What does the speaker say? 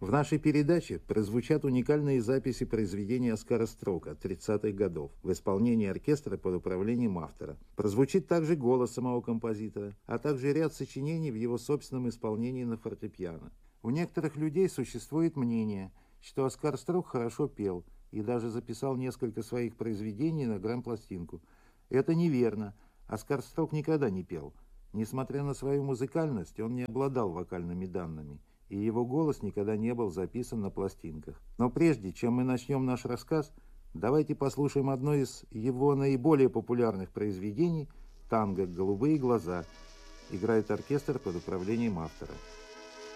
В нашей передаче прозвучат уникальные записи произведений Оскара Строка 30-х годов в исполнении оркестра под управлением автора. Прозвучит также голос самого композитора, а также ряд сочинений в его собственном исполнении на фортепиано. У некоторых людей существует мнение, что Оскар Строк хорошо пел и даже записал несколько своих произведений на грампластинку. Это неверно. Оскар Строк никогда не пел. Несмотря на свою музыкальность, он не обладал вокальными данными, и его голос никогда не был записан на пластинках. Но прежде чем мы начнем наш рассказ, давайте послушаем одно из его наиболее популярных произведений — танго «Голубые глаза». Играет оркестр под управлением автора.